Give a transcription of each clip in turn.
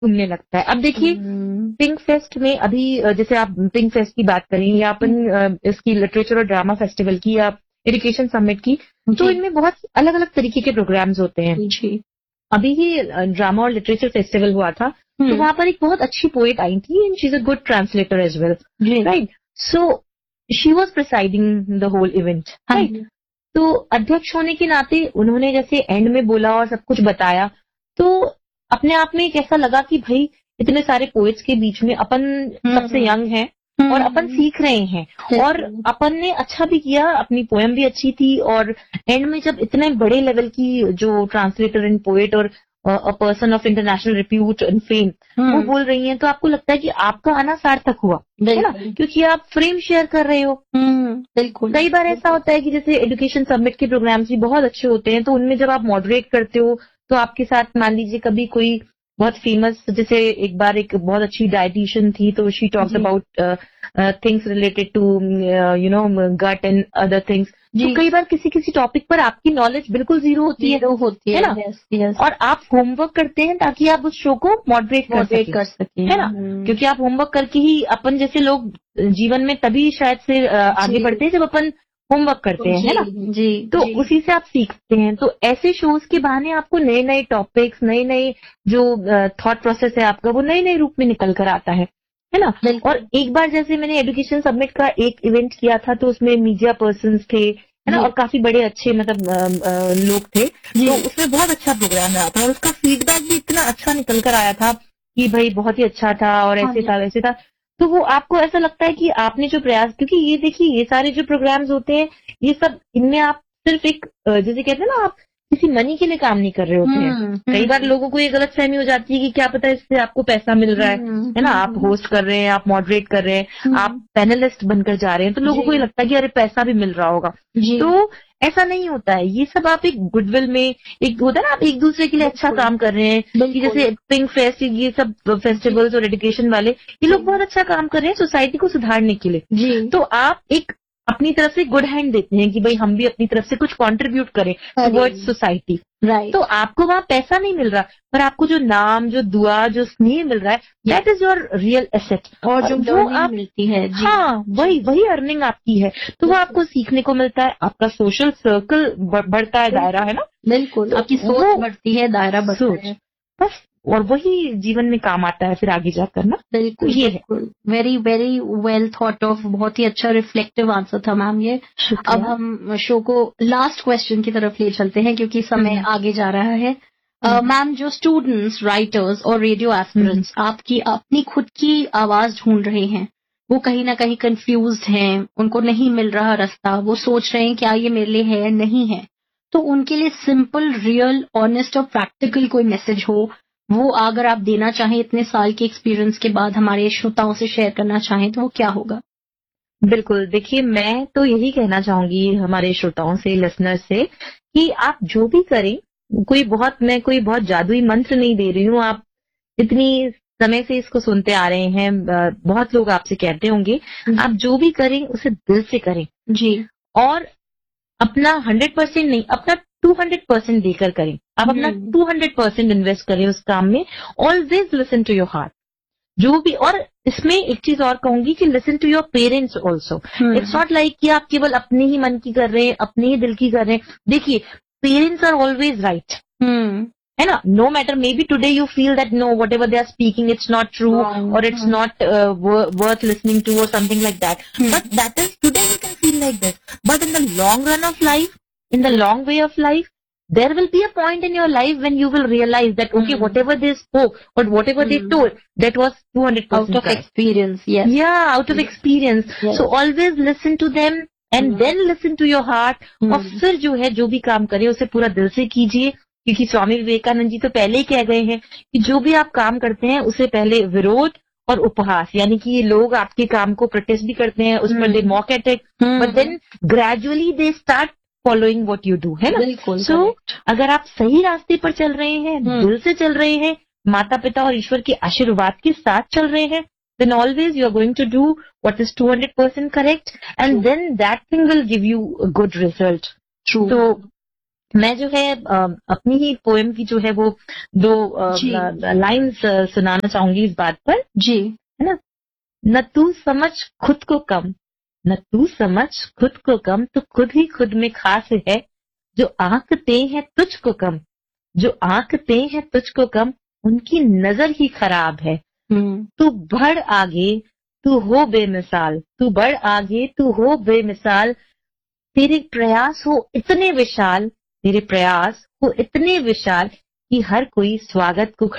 घूमने लगता है। अब देखिए पिंक फेस्ट में अभी जैसे आप पिंक फेस्ट की बात करें या अपन इसकी लिटरेचर और ड्रामा फेस्टिवल की या एजुकेशन समिट की, तो इनमें बहुत अलग अलग तरीके के प्रोग्राम्स होते हैं। अभी ही ड्रामा और लिटरेचर फेस्टिवल हुआ था, तो वहां पर एक बहुत अच्छी पोएट आई थी and she is a good translator as well, right? So she was presiding the whole event, right? तो अध्यक्ष होने के नाते उन्होंने जैसे एंड में बोला और सब कुछ बताया, तो अपने आप में एक ऐसा लगा कि भाई इतने सारे पोएट्स के बीच में अपन सबसे यंग हैं और अपन सीख रहे हैं और अपन ने अच्छा भी किया, अपनी पोएम भी अच्छी थी और एंड में जब इतने बड़े लेवल की जो ट्रांसलेटर एंड पोएट और a person of international repute and fame वो बोल रही हैं, तो आपको लगता है कि आपका आना सार्थक हुआ, है ना? क्योंकि आप फ्रेम शेयर कर रहे हो। बिल्कुल। कई बार ऐसा होता है कि जैसे एजुकेशन समिट के प्रोग्राम्स भी बहुत अच्छे होते हैं, तो उनमें जब आप मॉडरेट करते हो तो आपके साथ मान लीजिए कभी कोई बहुत फेमस, जैसे एक बार एक बहुत अच्छी डायटिशियन थी, तो she talks about things related to gut and other things. तो कई बार किसी किसी टॉपिक पर आपकी नॉलेज बिल्कुल जीरो होती है ना? yes. और आप होमवर्क करते हैं ताकि आप उस शो को मॉडरेट कर सकें, है ना? क्योंकि आप होमवर्क करके ही, अपन जैसे लोग जीवन में तभी शायद से आगे बढ़ते हैं जब अपन होमवर्क करते हैं, है ना? तो उसी से आप सीखते हैं। तो ऐसे शोज के बहाने आपको नए नए टॉपिक्स, नए नए जो थॉट प्रोसेस है आपका, वो नए नए रूप में निकल कर आता है ना? और एक बार जैसे मैंने एजुकेशन समिट का एक इवेंट किया था, तो उसमें मीडिया पर्सन्स थे, है ना? और काफी बड़े अच्छे मतलब लोग थे, तो उसमें बहुत अच्छा प्रोग्राम रहा था और उसका फीडबैक भी इतना अच्छा निकल कर आया था कि भाई बहुत ही अच्छा था और ऐसे था वैसे था। तो वो आपको ऐसा लगता है कि आपने जो प्रयास, क्योंकि ये देखिए ये सारे जो प्रोग्राम्स होते हैं, ये सब इनमें आप सिर्फ एक जैसे कहते हैं ना, आप किसी मनी के लिए काम नहीं कर रहे होते हैं। कई बार लोगों को ये गलतफहमी हो जाती है कि क्या पता इससे आपको पैसा मिल रहा है ना? आप होस्ट कर रहे हैं, आप मॉडरेट कर रहे हैं, आप पैनलिस्ट बनकर जा रहे हैं, तो लोगों को ये लगता है कि अरे पैसा भी मिल रहा होगा। तो ऐसा नहीं होता है। ये सब आप एक गुडविल में, एक होता है ना, आप एक दूसरे के लिए अच्छा काम कर रहे हैं, कि जैसे पिंक फेस्ट, ये सब फेस्टिवल्स और एजुकेशन वाले, ये लोग बहुत अच्छा काम कर रहे हैं सोसाइटी को सुधारने के लिए। तो आप एक अपनी तरफ से गुड हैंड देते हैं कि भाई हम भी अपनी तरफ से कुछ कंट्रीब्यूट करें टुवर्ड्स सोसाइटी, राइट? तो आपको वहां पैसा नहीं मिल रहा, पर आपको जो नाम, जो दुआ, जो स्नेह मिल रहा है, that is your real asset. और जो आप मिलती है, हाँ, वही अर्निंग आपकी है। तो वो आपको सीखने को मिलता है, आपका सोशल सर्कल बढ़ता है, दायरा, है ना? बिल्कुल, आपकी सोच बढ़ती है, दायरा बढ़ता है, बस। और वही जीवन में काम आता है फिर आगे जाकर ना। बिल्कुल, ये है। Very very well thought of, बहुत ही अच्छा रिफ्लेक्टिव आंसर था मैम ये। अब हम शो को लास्ट क्वेश्चन की तरफ ले चलते हैं क्योंकि समय आगे जा रहा है। मैम, जो स्टूडेंट्स, राइटर्स और रेडियो एस्पिरेंट्स आपकी अपनी खुद की आवाज ढूंढ रहे हैं, वो कहीं ना कहीं कंफ्यूज्ड हैं, उनको नहीं मिल रहा रास्ता, वो सोच रहे हैं क्या ये मेरे लिए है, नहीं है, तो उनके लिए सिंपल, रियल, ऑनेस्ट और प्रैक्टिकल कोई मैसेज हो, वो अगर आप देना चाहें इतने साल के एक्सपीरियंस के बाद, हमारे श्रोताओं से शेयर करना चाहें, तो वो क्या होगा? बिल्कुल, देखिए मैं तो यही कहना चाहूंगी हमारे श्रोताओं से, लिसनर्स से, कि आप जो भी करें, मैं कोई बहुत जादुई मंत्र नहीं दे रही हूँ। आप इतनी समय से इसको सुनते आ रहे हैं, बहुत लोग आपसे कहते होंगे, आप जो भी करें उसे दिल से करें जी, और अपना 100% नहीं, अपना 200% देकर करें। आप अपना 200% इन्वेस्ट करें उस काम में। Always listen to your heart, जो भी। और इसमें एक चीज और कहूंगी कि listen to your parents also. It's not like कि आप केवल अपने ही मन की कर रहे हैं, अपने ही दिल की कर रहे हैं। देखिए, पेरेंट्स आर ऑलवेज राइट, है ना? No matter, may be today you feel that no, what ever they are speaking, it's not true और it's not worth listening to और something like that, but that is today you can feel like this, but in the long run of life, in the long way of life, there will be a point in your life when you will realize that, okay, whatever they spoke or whatever they told, that was 200% out of correct. Experience, yes. Yeah, out of experience. Yes. So always listen to them and then listen to your heart. और फिर जो है, जो भी काम करें उसे पूरा दिल से कीजिए, क्योंकि स्वामी विवेकानंद जी तो पहले ही कह गए हैं कि जो भी आप काम करते हैं उसे पहले विरोध और उपहास, यानी कि ये लोग आपके काम को प्रोटेस्ट भी करते हैं, उस पर दे mock at it, but then gradually they start following what you do, है ना? सो अगर आप सही रास्ते पर चल रहे हैं, दिल से चल रहे हैं, माता पिता और ईश्वर के आशीर्वाद के साथ चल रहे हैं, then always you are going to do what is 200% correct, and then that thing will give you a good result. True. So मैं जो है अपनी ही पोएम की जो है वो 2 लाइन्स सुनाना चाहूंगी इस बात पर। जी। है ना? न तू समझ खुद को कम, न तू समझ खुद को कम, तो खुद ही खुद में खास है। जो आंकते हैं तुझको कम, जो आंकते हैं तुझको कम, उनकी नजर ही खराब है। तू बढ़ आगे, तू हो बेमिसाल, तू बढ़ आगे, तू हो बेमिसाल। तेरे प्रयास हो इतने विशाल, तेरे प्रयास हो इतने विशाल कि हर कोई स्वागत को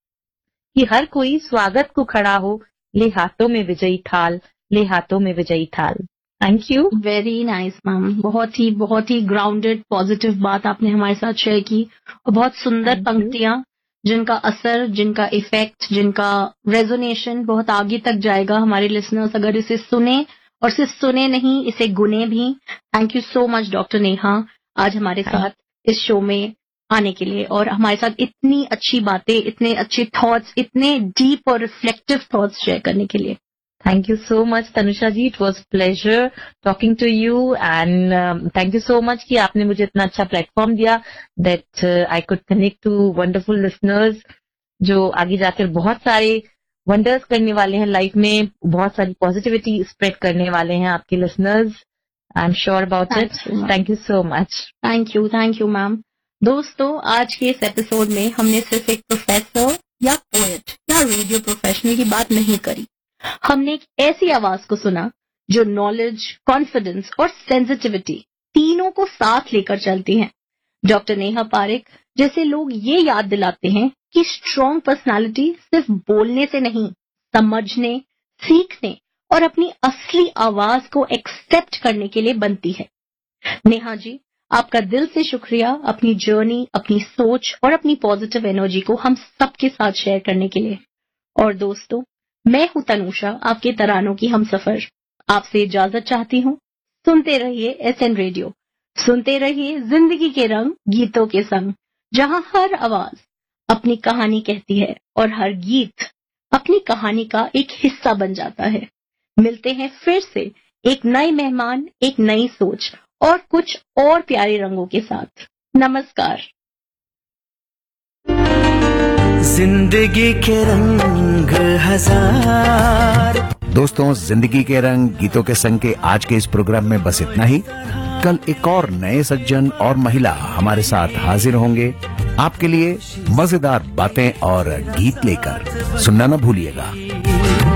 खड़ा हो। ले हाथों में विजयी थाल, ले हाथों में विजयी थाल। Thank you. Very nice ma'am, बहुत ही ग्राउंडेड पॉजिटिव बात आपने हमारे साथ शेयर की, और बहुत सुंदर पंक्तियां जिनका असर, जिनका इफेक्ट, जिनका रेजोनेशन बहुत आगे तक जाएगा हमारे लिसनर्स अगर इसे सुने, और सिर्फ सुने नहीं, इसे गुने भी। Thank you so much doctor Neha आज हमारे साथ इस शो में आने के लिए, और हमारे साथ इतनी अच्छी बातें, इतने अच्छे थॉट्स, इतने डीप और रिफ्लेक्टिव थॉट्स शेयर करने के लिए। Thank you so much, Tanusha ji. It was pleasure talking to you, and thank you so much कि आपने मुझे इतना अच्छा प्लेटफॉर्म दिया that I could connect to wonderful listeners जो आगे जाकर बहुत सारे वंडर्स करने वाले हैं लाइफ में, बहुत सारी पॉजिटिविटी स्प्रेड करने वाले हैं आपके listeners. I am sure about it. Thank you so much. Thank you ma'am. दोस्तों, आज के इस एपिसोड में हमने सिर्फ एक प्रोफेसर या पोएट या रेडियो प्रोफेशनल की बात नहीं करी। हमने एक ऐसी आवाज को सुना जो नॉलेज, कॉन्फिडेंस और सेंसिटिविटी तीनों को साथ लेकर चलती हैं। डॉक्टर नेहा पारेख जैसे लोग ये याद दिलाते हैं कि स्ट्रॉन्ग पर्सनालिटी सिर्फ बोलने से नहीं, समझने, सीखने और अपनी असली आवाज को एक्सेप्ट करने के लिए बनती है। नेहा जी, आपका दिल से शुक्रिया अपनी जर्नी, अपनी सोच और अपनी पॉजिटिव एनर्जी को हम सबके साथ शेयर करने के लिए। और दोस्तों, मैं हूं तनुषा, आपके तरानों की हमसफर। आपसे इजाजत चाहती हूं। सुनते रहिए एसएन रेडियो, सुनते रहिए जिंदगी के रंग गीतों के संग, जहां हर आवाज अपनी कहानी कहती है और हर गीत अपनी कहानी का एक हिस्सा बन जाता है। मिलते हैं फिर से एक नए मेहमान, एक नई सोच और कुछ और प्यारे रंगों के साथ। नमस्कार। जिंदगी के रंग हजार। दोस्तों, जिंदगी के रंग गीतों के संग के आज के इस प्रोग्राम में बस इतना ही। कल एक और नए सज्जन और महिला हमारे साथ हाजिर होंगे आपके लिए मजेदार बातें और गीत लेकर। सुनना न भूलिएगा।